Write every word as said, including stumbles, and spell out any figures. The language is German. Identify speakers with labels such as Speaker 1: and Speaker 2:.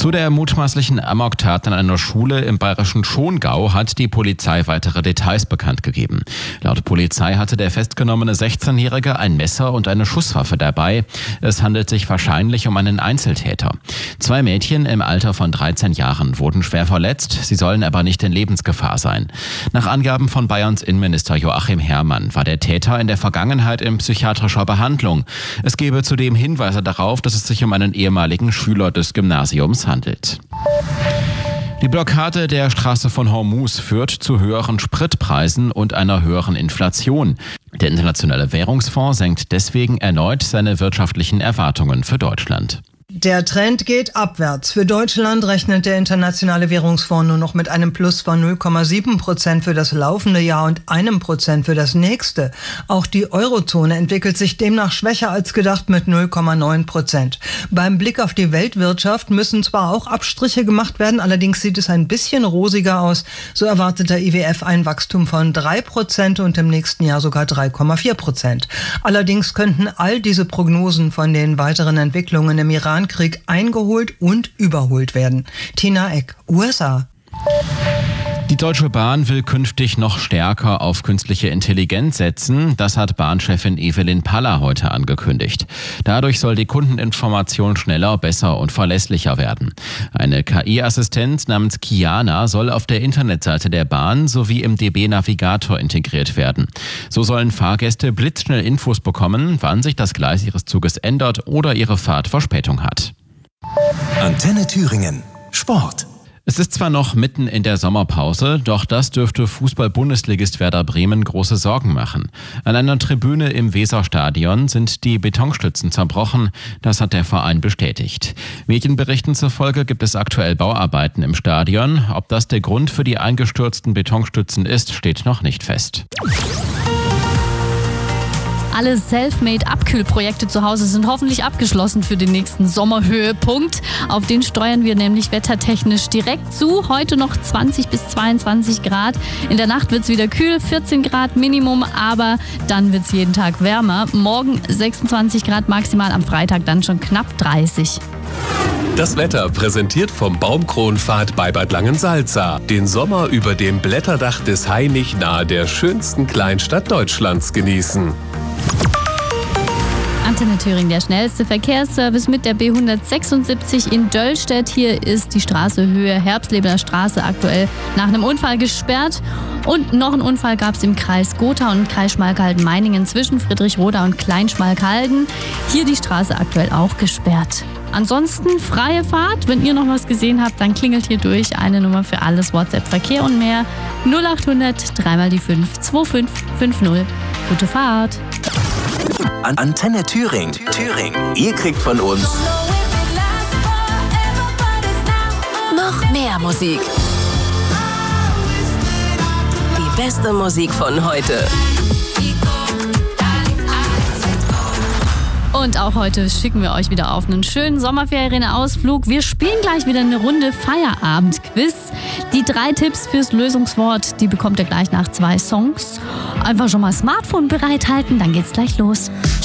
Speaker 1: Zu der mutmaßlichen Amoktat an einer Schule im bayerischen Schongau hat die Polizei weitere Details bekannt gegeben. Laut Polizei hatte der festgenommene sechzehnjährige ein Messer und eine Schusswaffe dabei. Es handelt sich wahrscheinlich um einen Einzeltäter. Zwei Mädchen im Alter von dreizehn Jahren wurden schwer verletzt, sie sollen aber nicht in Lebensgefahr sein. Nach Angaben von Bayerns Innenminister Joachim Herrmann war der Täter in der Vergangenheit in psychiatrischer Behandlung. Es gebe zudem Hinweise darauf, dass es sich um einen ehemaligen Schüler des Gymnasiums handelt. Die Blockade der Straße von Hormuz führt zu höheren Spritpreisen und einer höheren Inflation. Der Internationale Währungsfonds senkt deswegen erneut seine wirtschaftlichen Erwartungen für Deutschland.
Speaker 2: Der Trend geht abwärts. Für Deutschland rechnet der Internationale Währungsfonds nur noch mit einem Plus von null Komma sieben Prozent für das laufende Jahr und einem Prozent für das nächste. Auch die Eurozone entwickelt sich demnach schwächer als gedacht mit null Komma neun Prozent. Beim Blick auf die Weltwirtschaft müssen zwar auch Abstriche gemacht werden, allerdings sieht es ein bisschen rosiger aus. So erwartet der I W F ein Wachstum von drei Prozent und im nächsten Jahr sogar drei Komma vier Prozent. Allerdings könnten all diese Prognosen von den weiteren Entwicklungen im Iran Krieg eingeholt und überholt werden. Tina Eck, U S A.
Speaker 1: Die Deutsche Bahn will künftig noch stärker auf künstliche Intelligenz setzen. Das hat Bahnchefin Evelyn Paller heute angekündigt. Dadurch soll die Kundeninformation schneller, besser und verlässlicher werden. Eine K I-Assistenz namens Kiana soll auf der Internetseite der Bahn sowie im D B-Navigator integriert werden. So sollen Fahrgäste blitzschnell Infos bekommen, wann sich das Gleis ihres Zuges ändert oder ihre Fahrt Verspätung hat.
Speaker 3: Antenne Thüringen. Sport.
Speaker 1: Es ist zwar noch mitten in der Sommerpause, doch das dürfte Fußball-Bundesligist Werder Bremen große Sorgen machen. An einer Tribüne im Weserstadion sind die Betonstützen zerbrochen, das hat der Verein bestätigt. Medienberichten zufolge gibt es aktuell Bauarbeiten im Stadion. Ob das der Grund für die eingestürzten Betonstützen ist, steht noch nicht fest.
Speaker 4: Alle Selfmade-Abkühlprojekte zu Hause sind hoffentlich abgeschlossen für den nächsten Sommerhöhepunkt. Auf den steuern wir nämlich wettertechnisch direkt zu. Heute noch zwanzig bis zweiundzwanzig Grad. In der Nacht wird es wieder kühl, vierzehn Grad Minimum, aber dann wird es jeden Tag wärmer. Morgen sechsundzwanzig Grad maximal, am Freitag dann schon knapp dreißig.
Speaker 5: Das Wetter präsentiert vom Baumkronpfad bei Bad Langensalza. Den Sommer über dem Blätterdach des Hainich nahe der schönsten Kleinstadt Deutschlands genießen.
Speaker 4: Antenne Thüringen, der schnellste Verkehrsservice mit der B hundertsechsundsiebzig in Döllstedt. Hier ist die Straße Höhe Herbstlebener Straße aktuell nach einem Unfall gesperrt. Und noch einen Unfall gab es im Kreis Gotha und Kreis Schmalkalden-Meiningen zwischen Friedrichroda und Kleinschmalkalden. Hier die Straße aktuell auch gesperrt. Ansonsten freie Fahrt. Wenn ihr noch was gesehen habt, dann klingelt hier durch. Eine Nummer für alles, WhatsApp, Verkehr und mehr. null acht hundert drei mal die fünf zwei fünf fünf null. Gute Fahrt.
Speaker 3: Antenne Thüringen. Thüringen. Ihr kriegt von uns
Speaker 6: noch mehr Musik. Die beste Musik von heute.
Speaker 4: Und auch heute schicken wir euch wieder auf einen schönen Sommerferienausflug. Wir spielen gleich wieder eine Runde Feierabend-Quiz. Die drei Tipps fürs Lösungswort, die bekommt ihr gleich nach zwei Songs. Einfach schon mal Smartphone bereithalten, dann geht's gleich los.